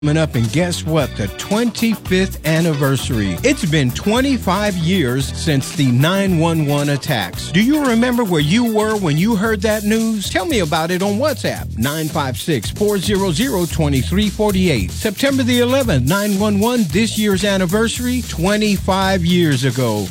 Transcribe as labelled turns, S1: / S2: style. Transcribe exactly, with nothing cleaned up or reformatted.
S1: Coming up, and guess what? The twenty-fifth anniversary. It's been twenty-five years since the nine one one attacks. Do you remember where you were when you heard that news? Tell me about it on WhatsApp, nine five six, four zero zero, two three four eight. September the eleventh, nine one one, this year's anniversary, twenty-five years ago.